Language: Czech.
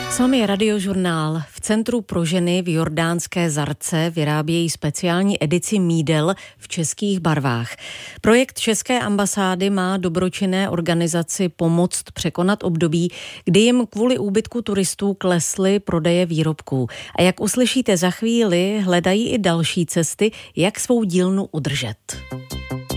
Sami Radiožurnál. V Centru pro ženy v jordánské Zarce vyrábějí speciální edici mídel v českých barvách. Projekt České ambasády má dobročinné organizaci pomoct překonat období, kdy jim kvůli úbytku turistů klesly prodeje výrobků. A jak uslyšíte za chvíli, hledají i další cesty, jak svou dílnu udržet.